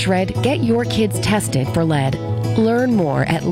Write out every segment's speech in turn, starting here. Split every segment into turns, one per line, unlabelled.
Shred, get your kids tested for lead. Learn more at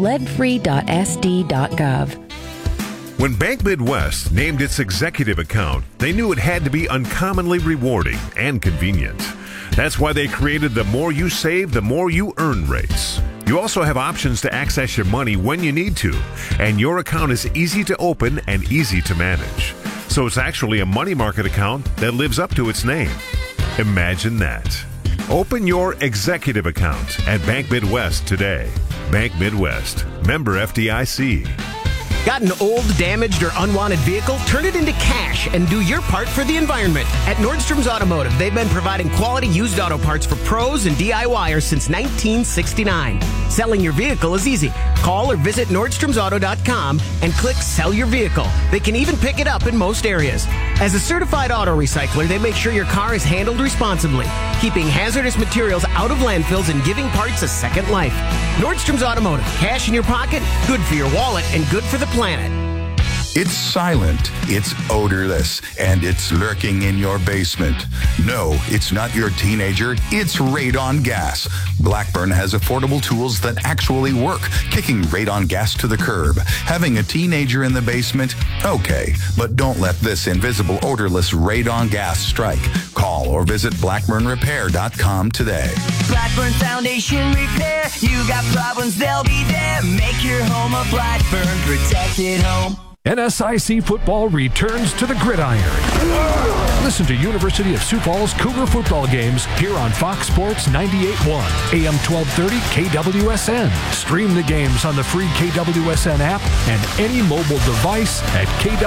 leadfree.sd.gov.
When Bank Midwest named its executive account, they knew it had to be uncommonly rewarding and convenient. That's why they created the more you save, the more you earn rates. You also have options to access your money when you need to, and your account is easy to open and easy to manage. So it's actually a money market account that lives up to its name. Imagine that. Open your executive account at Bank Midwest today. Bank Midwest, member FDIC.
Got an old, damaged, or unwanted vehicle? Turn it into cash and do your part for the environment. At Nordstrom's Automotive, they've been providing quality used auto parts for pros and DIYers since 1969. Selling your vehicle is easy. Call or visit NordstromsAuto.com and click Sell Your Vehicle. They can even pick it up in most areas. As a certified auto recycler, they make sure your car is handled responsibly, keeping hazardous materials out of landfills and giving parts a second life. Nordstrom's Automotive. Cash in your pocket, good for your wallet, and good for the planet.
It's silent, it's odorless, and it's lurking in your basement. No, it's not your teenager, it's radon gas. Blackburn has affordable tools that actually work, kicking radon gas to the curb. Having a teenager in the basement? Okay, but don't let this invisible, odorless radon gas strike. Call or visit blackburnrepair.com today.
Blackburn Foundation Repair. You got problems, they'll be there. Make your home a Blackburn protected home.
NSIC football returns to the gridiron. Listen to University of Sioux Falls Cougar football games here on Fox Sports 98.1, AM 1230 KWSN. Stream the games on the free KWSN app and any mobile device at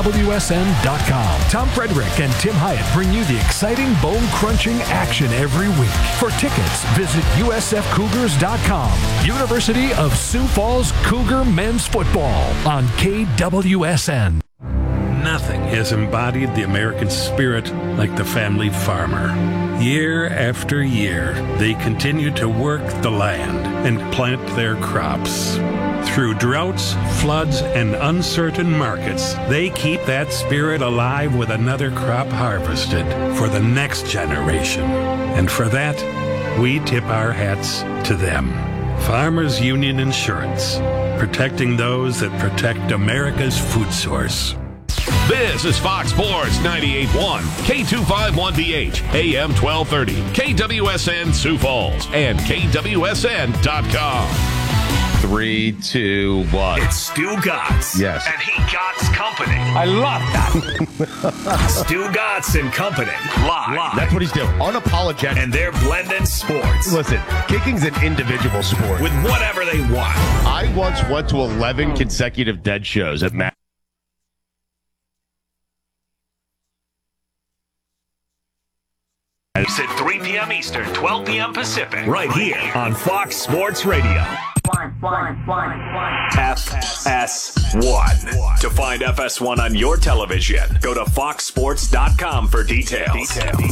KWSN.com. Tom Frederick and Tim Hyatt bring you the exciting bone-crunching action every week. For tickets, visit USFCougars.com. University of Sioux Falls Cougar men's football on KWSN.
Nothing has embodied the American spirit like the family farmer. Year after year, they continue to work the land and plant their crops. Through droughts, floods, and uncertain markets, they keep that spirit alive with another crop harvested for the next generation. And for that, we tip our hats to them. Farmers Union Insurance, protecting those that protect America's food source.
This is Fox Sports 98.1, K251BH, AM 1230, KWSN Sioux Falls, and KWSN.com.
3, 2, 1.
It's Stu Gotts.
Yes.
And he Gotts Company.
I love that.
Stu Gotts and Company. Live.
That's what he's doing. Unapologetic.
And they're blending sports.
Listen, kicking's an individual sport.
With whatever they want.
I once went to 11 consecutive dead shows at Matt.
It's at 3 p.m. Eastern, 12 p.m. Pacific. Right here on Fox Sports Radio. FS1. To find FS1 on your television, go to foxsports.com for details.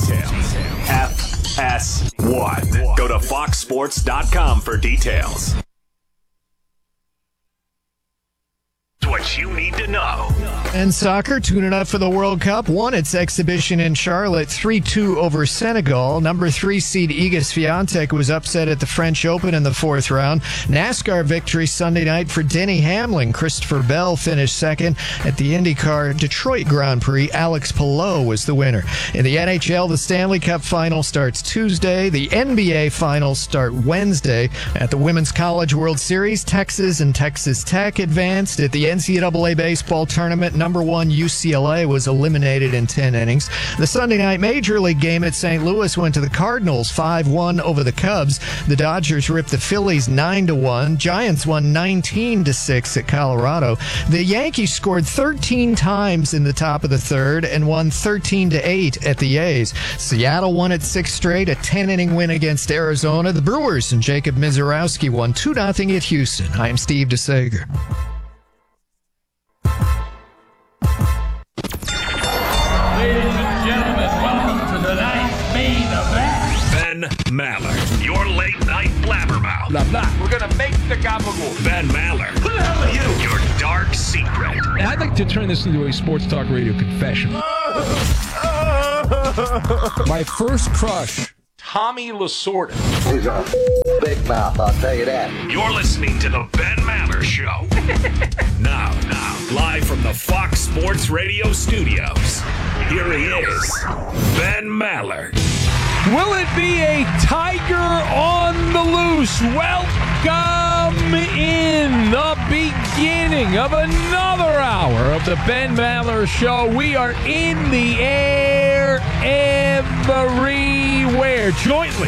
FS1. Go to foxsports.com for details. What you need to know.
And soccer, tuning up for the World Cup. Won its exhibition in Charlotte, 3-2 over Senegal. Number 3 seed Iga Swiatek was upset at the French Open in the fourth round. NASCAR victory Sunday night for Denny Hamlin. Christopher Bell finished second at the IndyCar Detroit Grand Prix. Alex Palou was the winner. In the NHL, the Stanley Cup final starts Tuesday. The NBA finals start Wednesday. At the Women's College World Series, Texas and Texas Tech advanced. At the NCAA baseball tournament, number 1 UCLA was eliminated in 10 innings. The Sunday night Major League game at St. Louis went to the Cardinals 5-1 over the Cubs. The Dodgers ripped the Phillies 9-1. Giants won 19-6 at Colorado. The Yankees scored 13 times in the top of the third and won 13-8 at the A's. Seattle won its 6th straight, a 10-inning win against Arizona. The Brewers and Jacob Mizorowski won 2-0 at Houston. I'm Steve DeSager.
Ben Maller, your late night blabbermouth.
Blah, blah. We're going to make the gabagool.
Ben Maller. Who the hell are you? Your dark secret.
I'd like to turn this into a sports talk radio confession. My first crush, Tommy Lasorda.
big mouth, I'll tell you that.
You're listening to the Ben Maller Show. Now, live from the Fox Sports Radio studios, here he is, Ben Maller.
Will it be a tiger on the loose? Welcome in the beginning of another hour of the Ben Maller Show. We are in the air everywhere, jointly,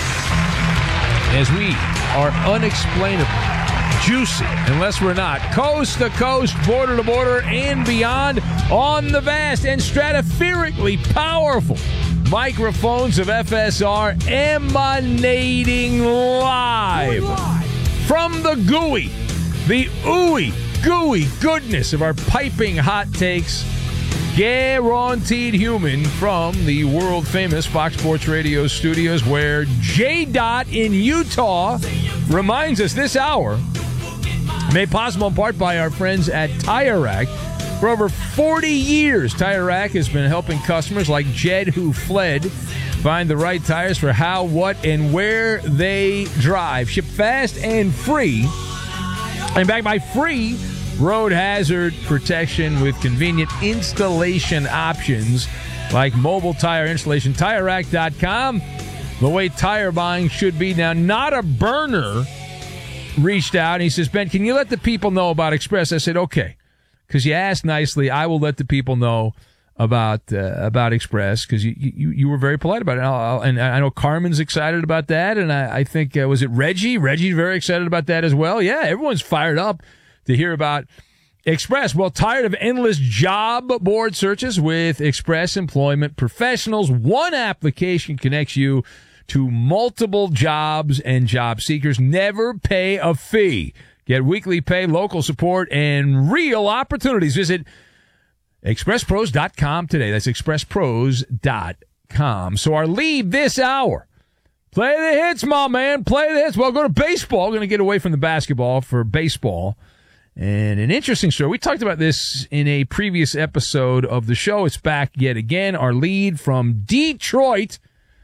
as we are unexplainable, juicy, unless we're not, coast to coast, border to border, and beyond, on the vast and stratospherically powerful microphones of FSR, emanating live from the gooey, the ooey, gooey goodness of our piping hot takes, guaranteed human, from the world-famous Fox Sports Radio studios, where J-Dot in Utah reminds us this hour, made possible in part by our friends at Tire Rack. For over 40 years, Tire Rack has been helping customers like Jed, who fled, find the right tires for how, what, and where they drive. Ship fast and free. And backed by free road hazard protection with convenient installation options like mobile tire installation. TireRack.com, the way tire buying should be. Now, Not a Burner reached out and he says, Ben, can you let the people know about Express? I said, okay. Because you asked nicely, I will let the people know about Express, because you were very polite about it. And I know Carmen's excited about that, and I think, was it Reggie? Reggie's very excited about that as well. Yeah, everyone's fired up to hear about Express. Well, tired of endless job board searches? With Express Employment Professionals, one application connects you to multiple jobs and job seekers. Never pay a fee. Get weekly pay, local support, and real opportunities. Visit expresspros.com today. That's expresspros.com. So our lead this hour, play the hits, my man. Play the hits. Well, go to baseball. We're going to get away from the basketball for baseball. And an interesting story. We talked about this in a previous episode of the show. It's back yet again. Our lead from Detroit.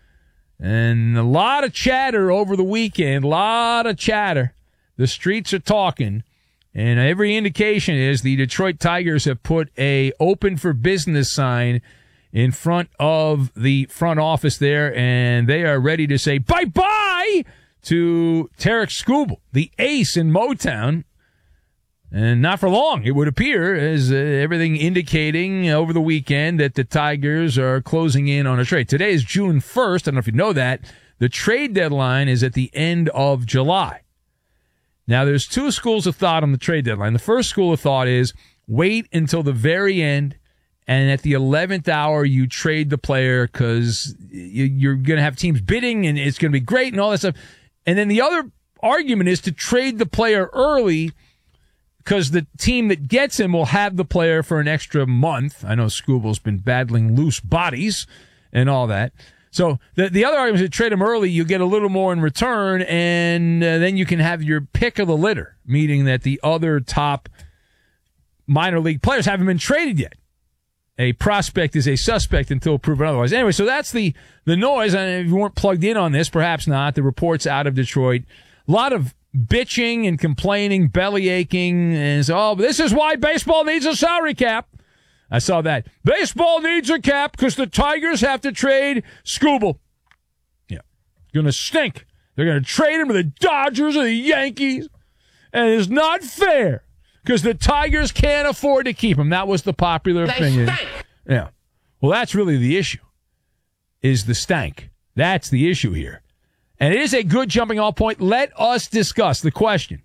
And a lot of chatter over the weekend. A lot of chatter. The streets are talking, and every indication is the Detroit Tigers have put a open for business sign in front of the front office there, and they are ready to say bye-bye to Tarek Skubal, the ace in Motown. And not for long, it would appear, as everything indicating over the weekend, that the Tigers are closing in on a trade. Today is June 1st. I don't know if you know that. The trade deadline is at the end of July. Now, there's two schools of thought on the trade deadline. The first school of thought is wait until the very end, and at the 11th hour, you trade the player because you're going to have teams bidding, and it's going to be great and all that stuff. And then the other argument is to trade the player early because the team that gets him will have the player for an extra month. I know Scubal's been battling loose bodies and all that. So the other argument is to trade him early, you get a little more in return, and then you can have your pick of the litter, meaning that the other top minor league players haven't been traded yet. A prospect is a suspect until proven otherwise. Anyway, so that's the noise. And if you weren't plugged in on this, perhaps not. The reports out of Detroit, a lot of bitching and complaining, belly aching, and so, this is why baseball needs a salary cap. I saw that. Baseball needs a cap because the Tigers have to trade Skubal. Yeah. Going to stink. They're going to trade him to the Dodgers or the Yankees. And it's not fair because the Tigers can't afford to keep him. That was the popular opinion. Stink. Yeah. Well, that's really the issue, is the stank. That's the issue here. And it is a good jumping off point. Let us discuss the question.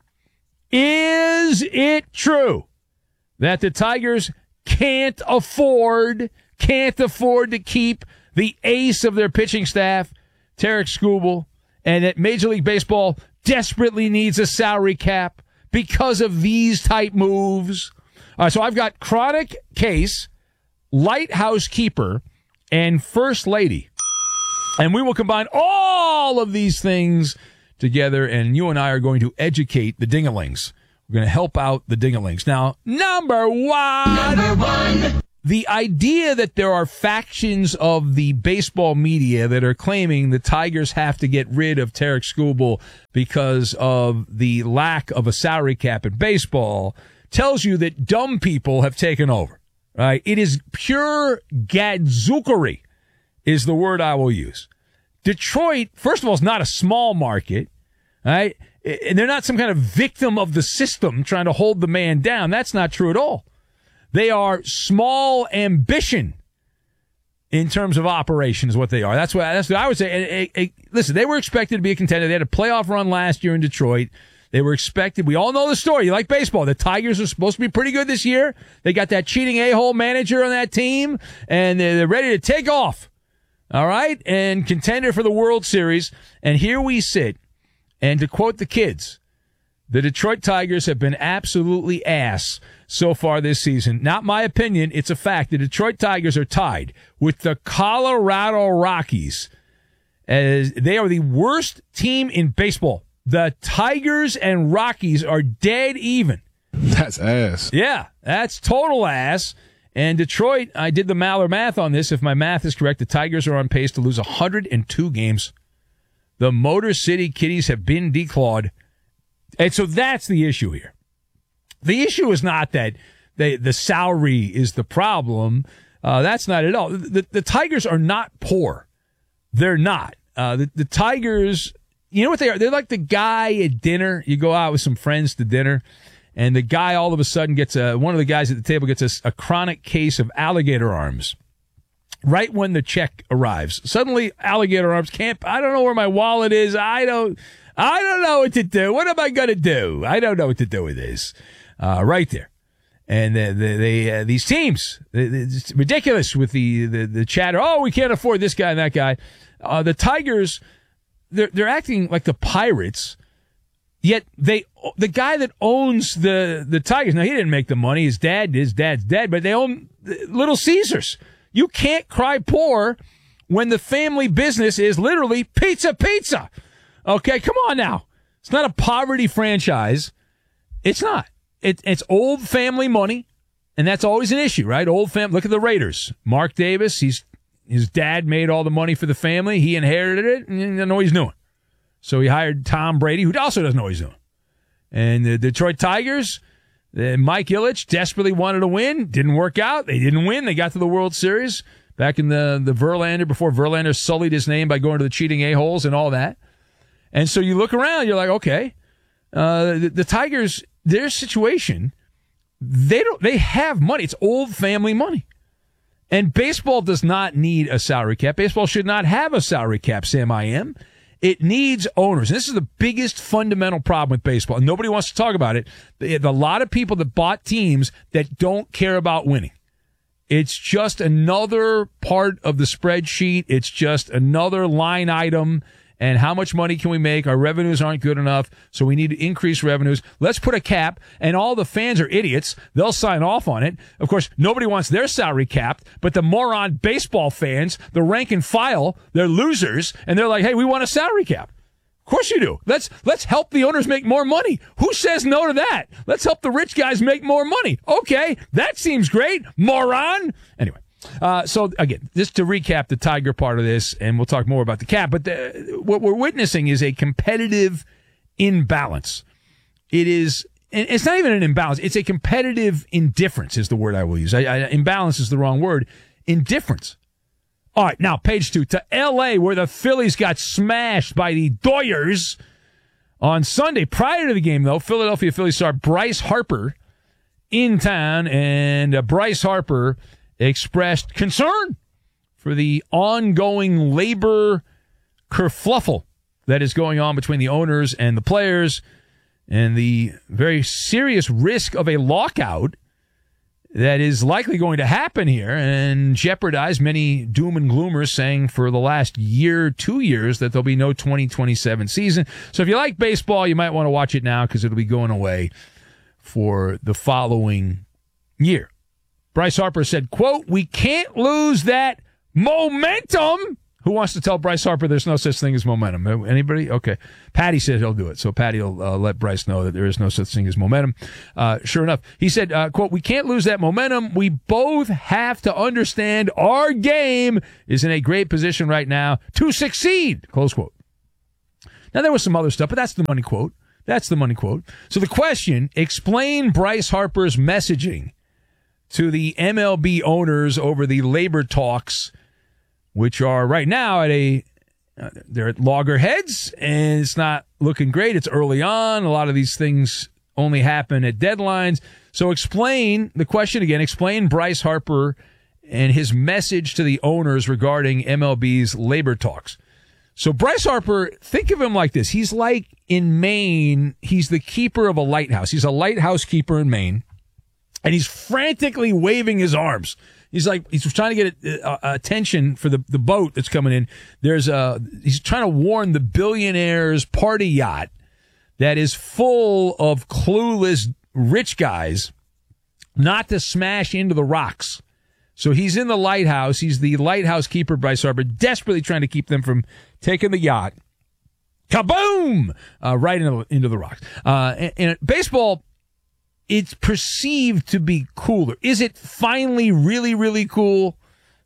Is it true that the Tigers can't afford to keep the ace of their pitching staff, Tarek Skubal, and that Major League Baseball desperately needs a salary cap because of these type moves? So I've got Chronic Case, Lighthouse Keeper, and First Lady. And we will combine all of these things together, and you and I are going to educate the dingalings. We're going to help out the dingalings. Now, number one, the idea that there are factions of the baseball media that are claiming the Tigers have to get rid of Tarek Skubal because of the lack of a salary cap in baseball tells you that dumb people have taken over. Right? It is pure gadzookery is the word I will use. Detroit, first of all, is not a small market, right? And they're not some kind of victim of the system trying to hold the man down. That's not true at all. They are small ambition in terms of operation is what they are. That's what I would say. Listen, they were expected to be a contender. They had a playoff run last year in Detroit. They were expected. We all know the story. You like baseball. The Tigers are supposed to be pretty good this year. They got that cheating a-hole manager on that team, and they're ready to take off. All right? And contender for the World Series. And here we sit. And to quote the kids, the Detroit Tigers have been absolutely ass so far this season. Not my opinion. It's a fact. The Detroit Tigers are tied with the Colorado Rockies as they are the worst team in baseball. The Tigers and Rockies are dead even.
That's ass.
Yeah, that's total ass. And Detroit, I did the Maller math on this. If my math is correct, the Tigers are on pace to lose 102 games. The Motor City Kitties have been declawed. And so that's the issue here. The issue is not that the salary is the problem. That's not at all. The Tigers are not poor. They're not. The Tigers, you know what they are? They're like the guy at dinner. You go out with some friends to dinner, and the guy all of a sudden gets one of the guys at the table gets a chronic case of alligator arms. Right when the check arrives, suddenly alligator arms can't. I don't know where my wallet is. I don't know what to do. What am I going to do? I don't know what to do with this. Right there. And these teams, it's ridiculous with the chatter. Oh, we can't afford this guy and that guy. The Tigers, they're acting like the Pirates. Yet the guy that owns the Tigers, now he didn't make the money. His dad's dead, but they own Little Caesars. You can't cry poor when the family business is literally pizza. Okay, come on now. It's not a poverty franchise. It's not. It's old family money, and that's always an issue, right? Old family. Look at the Raiders. Mark Davis, his dad made all the money for the family. He inherited it, and he doesn't know what he's doing. So he hired Tom Brady, who also doesn't know what he's doing. And the Detroit Tigers, Mike Ilitch desperately wanted to win. Didn't work out. They didn't win. They got to the World Series back in the Verlander, before Verlander sullied his name by going to the cheating a-holes and all that. And so you look around, you're like, okay, the Tigers, their situation, they have money. It's old family money. And baseball does not need a salary cap. Baseball should not have a salary cap, Sam I am. It needs owners. And this is the biggest fundamental problem with baseball. And nobody wants to talk about it. A lot of people that bought teams that don't care about winning. It's just another part of the spreadsheet. It's just another line item. And how much money can we make? Our revenues aren't good enough, so we need to increase revenues. Let's put a cap, and all the fans are idiots. They'll sign off on it. Of course, nobody wants their salary capped, but the moron baseball fans, the rank and file, they're losers, and they're like, hey, we want a salary cap. Of course you do. Let's help the owners make more money. Who says no to that? Let's help the rich guys make more money. Okay, that seems great, moron. Anyway. So again, just to recap the Tiger part of this, and we'll talk more about the cap, but what we're witnessing is a competitive imbalance. It is, and it's not even an imbalance. It's a competitive indifference is the word I will use. Imbalance is the wrong word. Indifference. All right. Now page 2 to LA, where the Phillies got smashed by the Doyers on Sunday. Prior to the game though, Philadelphia Phillies star Bryce Harper in town, and Bryce Harper expressed concern for the ongoing labor kerfluffle that is going on between the owners and the players, and the very serious risk of a lockout that is likely going to happen here and jeopardize many doom and gloomers saying for the last year, 2 years, that there'll be no 2027 season. So if you like baseball, you might want to watch it now because it'll be going away for the following year. Bryce Harper said, quote, "We can't lose that momentum." Who wants to tell Bryce Harper there's no such thing as momentum? Anybody? Okay. Patty said he'll do it. So Patty will let Bryce know that there is no such thing as momentum. Sure enough. He said, quote, "We can't lose that momentum. We both have to understand our game is in a great position right now to succeed." Close quote. Now, there was some other stuff, but that's the money quote. That's the money quote. So the question, explain Bryce Harper's messaging to the MLB owners over the labor talks, which are right now they're at loggerheads, and it's not looking great. It's early on. A lot of these things only happen at deadlines. So explain Bryce Harper and his message to the owners regarding MLB's labor talks. So Bryce Harper, think of him like this. He's like in Maine, he's the keeper of a lighthouse. He's a lighthouse keeper in Maine, and he's frantically waving his arms. He's trying to get attention for the boat that's coming in. He's trying to warn the billionaire's party yacht that is full of clueless rich guys not to smash into the rocks. So he's in the lighthouse. He's the lighthouse keeper, Bryce Harper, desperately trying to keep them from taking the yacht. Kaboom! Right into the rocks. And baseball, it's perceived to be cooler. Is it finally really, really cool?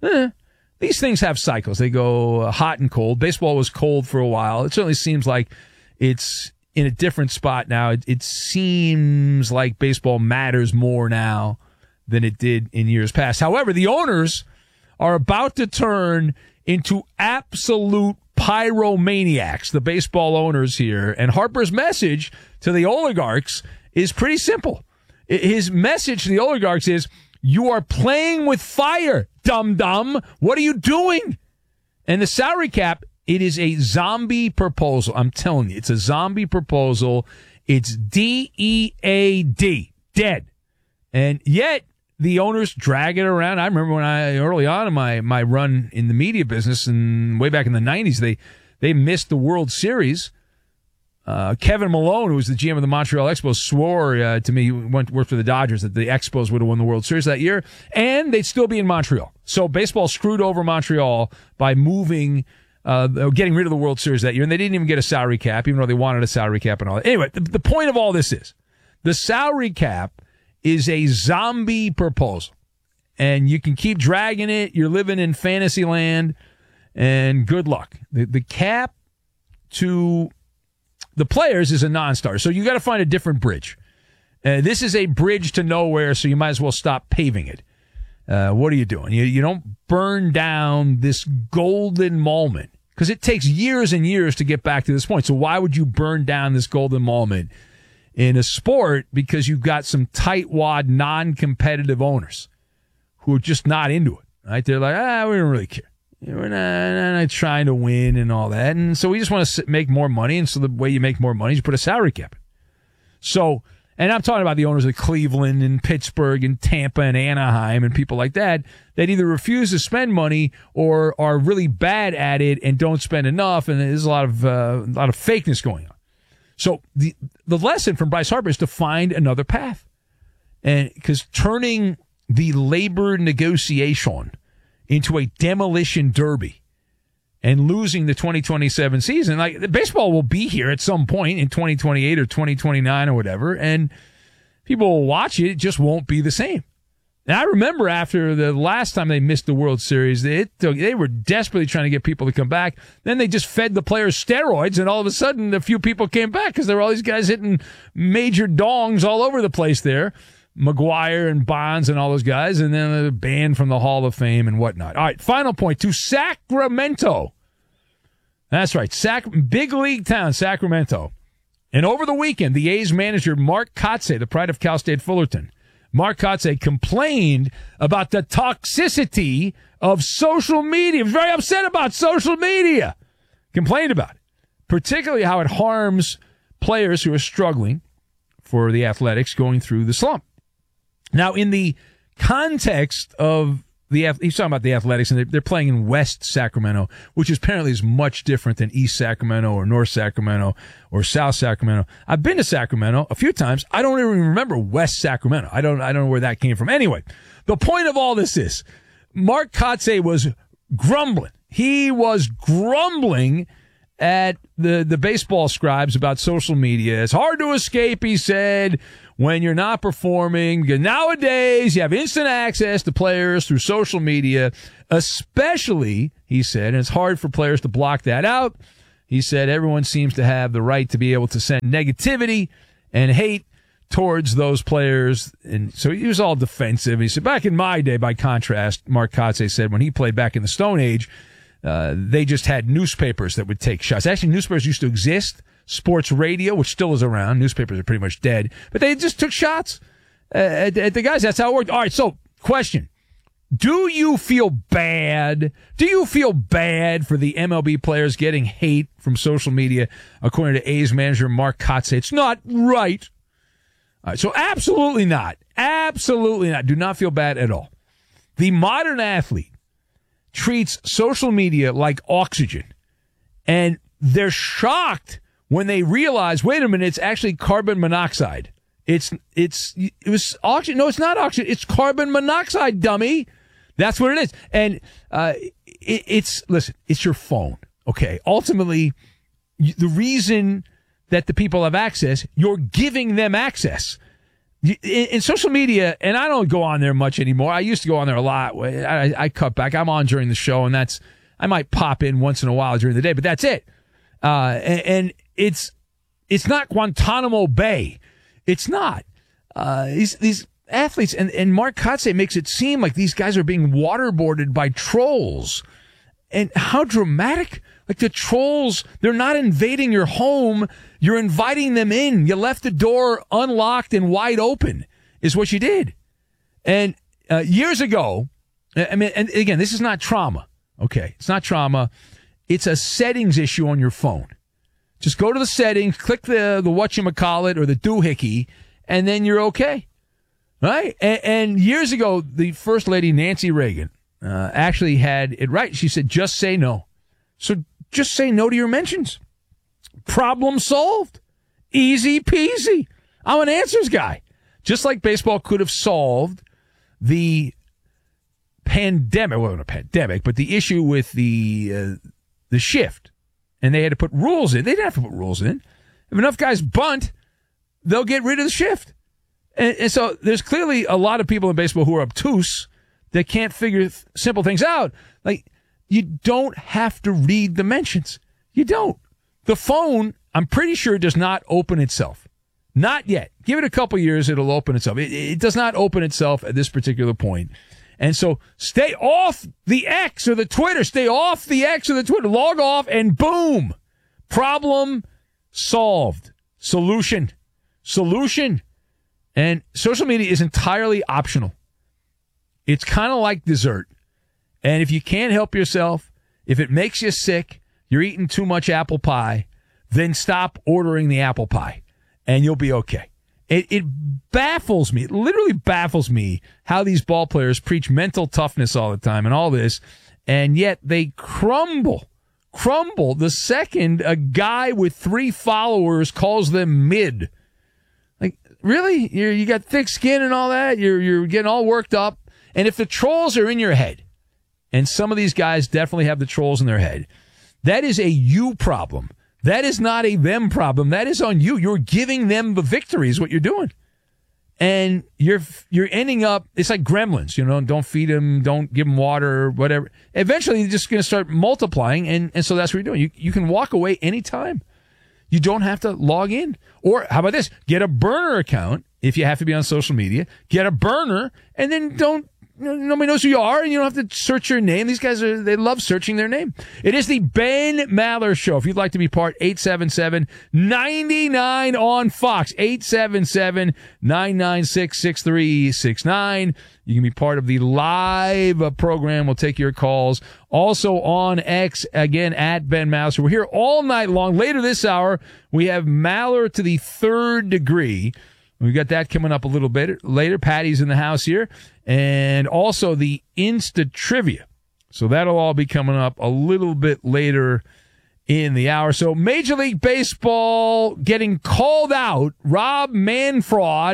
These things have cycles. They go hot and cold. Baseball was cold for a while. It certainly seems like it's in a different spot now. It seems like baseball matters more now than it did in years past. However, the owners are about to turn into absolute pyromaniacs, the baseball owners here. And Harper's message to the oligarchs is pretty simple. His message to the oligarchs is, you are playing with fire, dum-dum. What are you doing? And the salary cap, it is a zombie proposal. I'm telling you, it's a zombie proposal. It's DEAD, dead. And yet, the owners drag it around. I remember when early on in my run in the media business, and way back in the 90s, they missed the World Series. Kevin Malone, who was the GM of the Montreal Expos, swore to me, he worked for the Dodgers, that the Expos would have won the World Series that year, and they'd still be in Montreal. So baseball screwed over Montreal by getting rid of the World Series that year, and they didn't even get a salary cap, even though they wanted a salary cap and all that. Anyway, the point of all this is, the salary cap is a zombie proposal. And you can keep dragging it. You're living in fantasy land, and good luck. The cap to the players is a non-starter. So you got to find a different bridge. This is a bridge to nowhere, so you might as well stop paving it. What are you doing? You don't burn down this golden moment, because it takes years and years to get back to this point. So why would you burn down this golden moment in a sport because you've got some tightwad, non-competitive owners who are just not into it, right? They're like, we don't really care. We're not trying to win and all that. And so we just want to make more money. And so the way you make more money is you put a salary cap in. So, and I'm talking about the owners of Cleveland and Pittsburgh and Tampa and Anaheim and people like that either refuse to spend money or are really bad at it and don't spend enough. And there's a lot of fakeness going on. So the lesson from Bryce Harper is to find another path. And because turning the labor negotiation into a demolition derby and losing the 2027 season, like, baseball will be here at some point in 2028 or 2029 or whatever, and people will watch it. It just won't be the same. And I remember after the last time they missed the World Series, they were desperately trying to get people to come back. Then they just fed the players steroids, and all of a sudden a few people came back because there were all these guys hitting major dongs all over the place there. McGuire and Bonds and all those guys, and then banned from the Hall of Fame and whatnot. All right, final point to Sacramento. That's right, big league town, Sacramento. And over the weekend, the A's manager, Mark Kotsay, the pride of Cal State Fullerton, Mark Kotsay complained about the toxicity of social media. Very upset about social media. Complained about it. Particularly how it harms players who are struggling for the Athletics going through the slump. Now, in the context of he's talking about the Athletics, and they're playing in West Sacramento, which apparently is much different than East Sacramento or North Sacramento or South Sacramento. I've been to Sacramento a few times. I don't even remember West Sacramento. I don't know where that came from. Anyway, the point of all this is Mark Kotsay was grumbling He was grumbling at the baseball scribes about social media. It's hard to escape, he said, when you're not performing. Because nowadays, you have instant access to players through social media, especially, he said, and it's hard for players to block that out. He said everyone seems to have the right to be able to send negativity and hate towards those players. And so he was all defensive. He said, back in my day, by contrast, Mark Kotsay said, when he played back in the Stone Age, they just had newspapers that would take shots. Actually, newspapers used to exist. Sports radio, which still is around. Newspapers are pretty much dead. But they just took shots at the guys. That's how it worked. All right, so question. Do you feel bad? Do you feel bad for the MLB players getting hate from social media, according to A's manager Mark Kotsay? It's not right. All right, so absolutely not. Absolutely not. Do not feel bad at all. The modern athlete treats social media like oxygen, and they're shocked when they realize, wait a minute, it's actually carbon monoxide. It was oxygen. No, it's not oxygen. It's carbon monoxide, dummy. That's what it is. And listen, it's your phone. Okay. Ultimately, the reason that the people have access, you're giving them access. In social media, and I don't go on there much anymore. I used to go on there a lot. I cut back. I'm on during the show, and I might pop in once in a while during the day, but that's it. And it's not Guantanamo Bay. It's not. These athletes, and Mark Kotsay makes it seem like these guys are being waterboarded by trolls. And how dramatic. Like the trolls, they're not invading your home. You're inviting them in. You left the door unlocked and wide open is what you did. And years ago, I mean, and again, this is not trauma. Okay. It's not trauma. It's a settings issue on your phone. Just go to the settings, click the whatchamacallit or the doohickey, and then you're okay. Right? And years ago, the First Lady, Nancy Reagan, actually had it right. She said, just say no. So just say no to your mentions. Problem solved. Easy peasy. I'm an answers guy. Just like baseball could have solved the pandemic, well, not a pandemic, but the issue with the shift. And they had to put rules in. They didn't have to put rules in. If enough guys bunt, they'll get rid of the shift. And so there's clearly a lot of people in baseball who are obtuse that can't figure simple things out. Like, you don't have to read the mentions. You don't. The phone, I'm pretty sure, does not open itself. Not yet. Give it a couple years, it'll open itself. It does not open itself at this particular point. And so stay off the X or the Twitter. Stay off the X or the Twitter. Log off and boom. Problem solved. Solution. And social media is entirely optional. It's kind of like dessert. And if you can't help yourself, if it makes you sick, you're eating too much apple pie, then stop ordering the apple pie and you'll be okay. It baffles me. It literally baffles me how these ball players preach mental toughness all the time and all this, and yet they crumble the second a guy with 3 followers calls them mid. Like, really? You got thick skin and all that? You're getting all worked up. And if the trolls are in your head, and some of these guys definitely have the trolls in their head, that is a you problem. That is not a them problem. That is on you. You're giving them the victory is what you're doing. And you're ending up, it's like gremlins, don't feed them, don't give them water, whatever. Eventually, they're just going to start multiplying, and so that's what you're doing. You can walk away anytime. You don't have to log in. Or how about this? Get a burner account if you have to be on social media. Get a burner, and then nobody knows who you are, and you don't have to search your name. These guys they love searching their name. It is the Ben Maller Show. If you'd like to be part, 877-99 on Fox, 877-996-6369. You can be part of the live program. We'll take your calls. Also on X, again, at Ben Maller. So we're here all night long. Later this hour, we have Maller to the third degree. We've got that coming up a little bit later. Patty's in the house here. And also the Insta Trivia. So that'll all be coming up a little bit later in the hour. So Major League Baseball getting called out. Rob Manfred,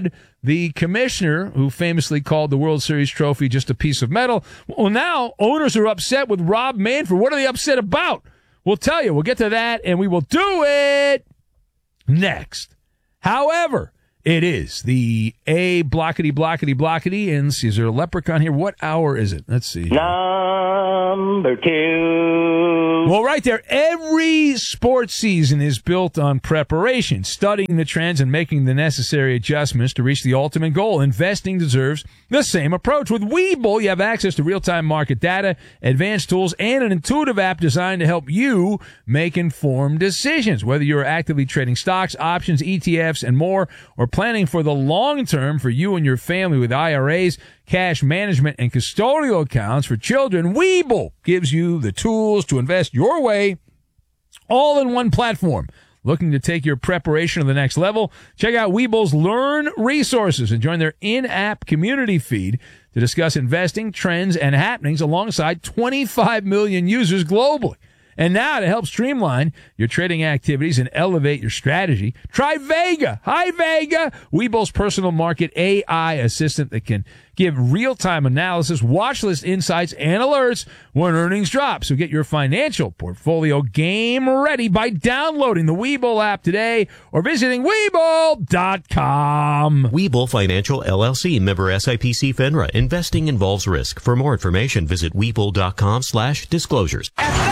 the commissioner who famously called the World Series trophy just a piece of metal. Well, now owners are upset with Rob Manfred. What are they upset about? We'll tell you. We'll get to that, and we will do it next. However, it is the A blockety, and see, is there a leprechaun here? What hour is it? Let's see.
Number 2.
Well, right there, every sports season is built on preparation, studying the trends and making the necessary adjustments to reach the ultimate goal. Investing deserves the same approach. With Webull, you have access to real-time market data, advanced tools, and an intuitive app designed to help you make informed decisions. Whether you're actively trading stocks, options, ETFs, and more, or planning for the long term for you and your family with IRAs, cash management, and custodial accounts for children, Webull gives you the tools to invest your way, all in one platform. Looking to take your preparation to the next level? Check out Webull's Learn resources and join their in-app community feed to discuss investing, trends, and happenings alongside 25 million users globally. And now to help streamline your trading activities and elevate your strategy, try Vega. Hi, Vega. Webull's personal market AI assistant that can give real-time analysis, watch list insights, and alerts when earnings drop. So get your financial portfolio game ready by downloading the Webull app today or visiting Webull.com.
Webull Financial LLC, member SIPC FINRA. Investing involves risk. For more information, visit Webull.com/disclosures.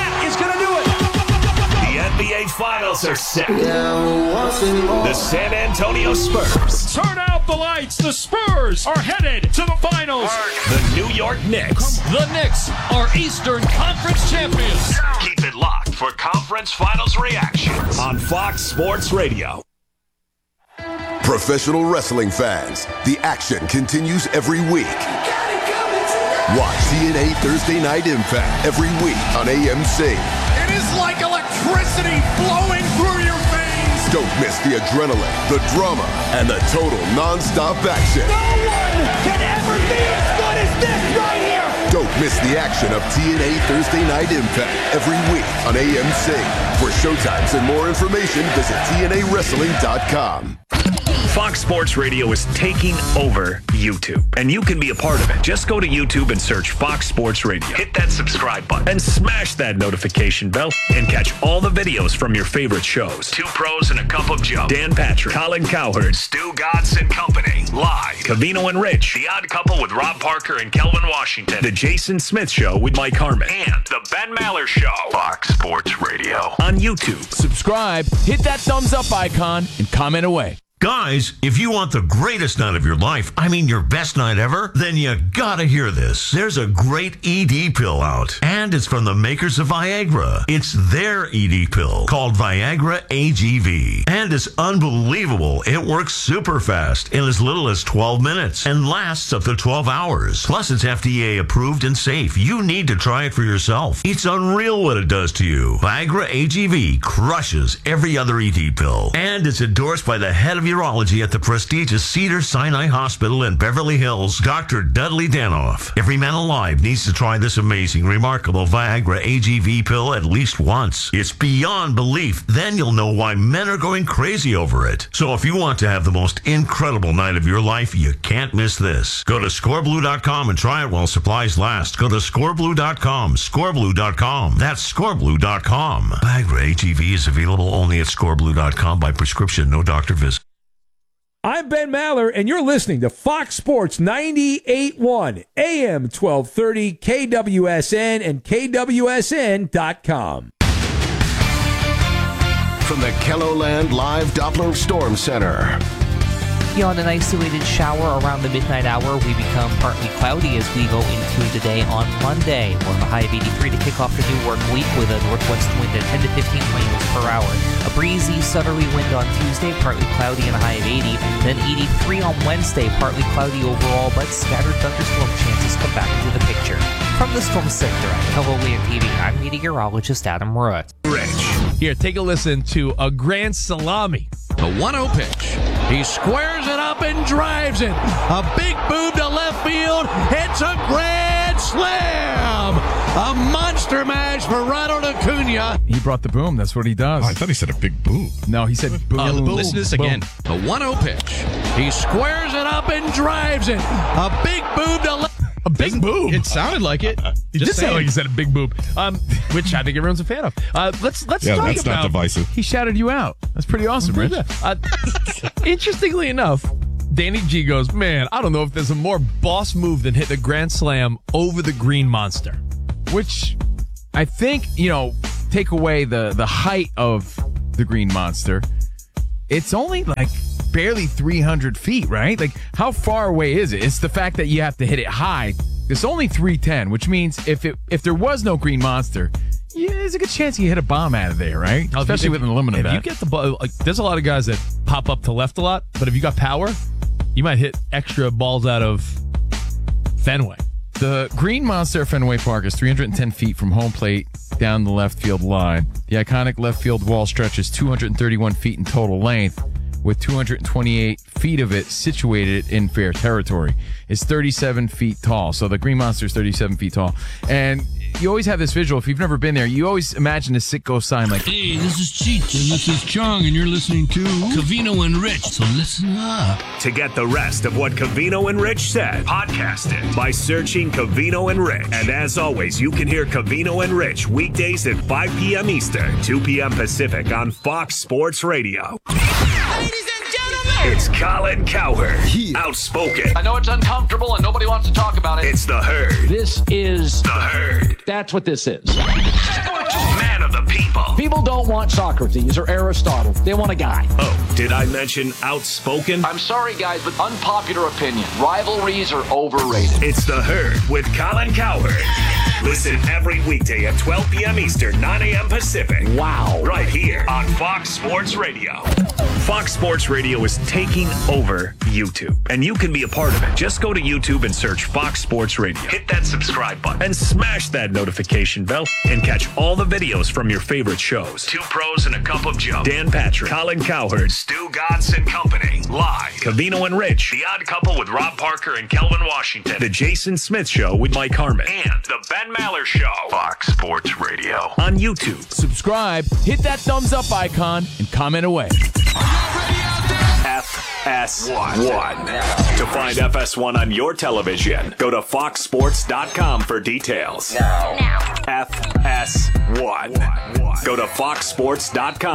NBA Finals are set. The San Antonio Spurs.
Turn out the lights. The Spurs are headed to the finals.
The New York Knicks.
The Knicks are Eastern Conference champions.
Keep it locked for Conference Finals reactions on Fox Sports Radio.
Professional wrestling fans, the action continues every week. Watch TNA Thursday Night Impact every week on AMC.
It is like electricity flowing through your veins.
Don't miss the adrenaline, the drama, and the total non-stop action.
No one can ever be as good as this right here.
Don't miss the action of TNA Thursday Night Impact every week on AMC. For showtimes and more information, visit TNAWrestling.com.
Fox Sports Radio is taking over YouTube, and you can be a part of it. Just go to YouTube and search Fox Sports Radio. Hit that subscribe button and smash that notification bell and catch all the videos from your favorite shows. Two Pros and a Cup of Joe. Dan Patrick, Colin Cowherd, Stu Godson and Company. Live. Cavino and Rich. The Odd Couple with Rob Parker and Kelvin Washington. The Jason Smith Show with Mike Harmon. And The Ben Maller Show. Fox Sports Radio on YouTube.
Subscribe, hit that thumbs up icon, and comment away.
Guys, if you want the greatest night of your life, I mean your best night ever, then you gotta hear this. There's a great ED pill out, and it's from the makers of Viagra. It's their ED pill called Viagra AGV, and it's unbelievable. It works super fast in as little as 12 minutes and lasts up to 12 hours. Plus, it's FDA approved and safe. You need to try it for yourself. It's unreal what it does to you. Viagra AGV crushes every other ED pill, and it's endorsed by the head of urology at the prestigious Cedars-Sinai Hospital in Beverly Hills, Dr. Dudley Danoff. Every man alive needs to try this amazing, remarkable Viagra AGV pill at least once. It's beyond belief. Then you'll know why men are going crazy over it. So if you want to have the most incredible night of your life, you can't miss this. Go to scoreblue.com and try it while supplies last. Go to scoreblue.com, scoreblue.com. That's scoreblue.com. Viagra AGV is available only at scoreblue.com by prescription, no doctor visit.
I'm Ben Maller, and you're listening to Fox Sports 98.1, AM 1230, KWSN, and KWSN.com.
From the KELOLAND Live Doppler Storm Center.
Beyond an isolated shower around the midnight hour, we become partly cloudy as we go into the day on Monday. We'll have a high of 83 to kick off the new work week with a northwest wind at 10 to 15 miles per hour. A breezy, southerly wind on Tuesday, partly cloudy and a high of 80. Then 83 on Wednesday, partly cloudy overall, but scattered thunderstorm chances come back into the picture. From the Storm Center at KELOLAND TV, I'm meteorologist Adam Root.
Here, take a listen to a grand salami. The 1-0 pitch. He squares it up and drives it. A big boom to left field. It's a grand slam. A monster mash for Ronald Acuna.
He brought the boom. That's what he does.
Oh, I thought he said a big boob.
No, he said boom.
Listen to this again. The 1-0 pitch. He squares it up and drives it. A big boob to left.
A big boob.
It sounded like it.
It did sound like he said a big boob, which I think everyone's a fan of. Let's talk about.
That's not divisive.
He shouted you out. That's pretty awesome, Rich. Interestingly enough, Danny G goes, man, I don't know if there's a more boss move than hitting a grand slam over the Green Monster, which I think, take away the height of the Green Monster. It's only like barely 300 feet, right? Like, how far away is it? It's the fact that you have to hit it high. It's only 310, which means if there was no Green Monster, yeah, there's a good chance you hit a bomb out of there, right? Especially with an aluminum bat.
If you get the ball, there's a lot of guys that pop up to left a lot, but if you got power, you might hit extra balls out of Fenway.
The Green Monster at Fenway Park is 310 feet from home plate down the left field line. The iconic left field wall stretches 231 feet in total length, with 228 feet of it situated in fair territory. It's 37 feet tall. So the Green Monster is 37 feet tall. And you always have this visual. If you've never been there, you always imagine a Sitco sign like,
hey, this is Cheech and this is Chong, and you're listening to Covino and Rich, so listen up.
To get the rest of what Covino and Rich said, podcast it by searching Covino and Rich. And as always, you can hear Covino and Rich weekdays at 5 p.m. Eastern, 2 p.m. Pacific on Fox Sports Radio.
Ladies and gentlemen,
it's Colin Cowherd, outspoken.
I know it's uncomfortable and nobody wants to talk about it.
It's the Herd.
This is
the Herd.
That's what this is.
Man of the people.
People don't want Socrates or Aristotle. They want a guy.
Oh, did I mention outspoken?
I'm sorry, guys, but unpopular opinion. Rivalries are overrated.
It's the Herd with Colin Cowherd. Listen every weekday at 12 p.m. Eastern, 9 a.m. Pacific.
Wow.
Right here on Fox Sports Radio. Fox Sports Radio is taking over YouTube, and you can be a part of it. Just go to YouTube and search Fox Sports Radio. Hit that subscribe button and smash that notification bell and catch all the videos from your favorite shows. Two Pros and a Cup of Joe. Dan Patrick, Colin Cowherd, Stu Godson Company. Live. Covino and Rich. The Odd Couple with Rob Parker and Kelvin Washington. The Jason Smith Show with Mike Harmon. And the Ben Maller Show. Fox Sports Radio. On YouTube.
Subscribe, hit that thumbs up icon, and comment away.
FS1. To find FS1 on your television, go to foxsports.com for details. Now. FS1. Go to foxsports.com.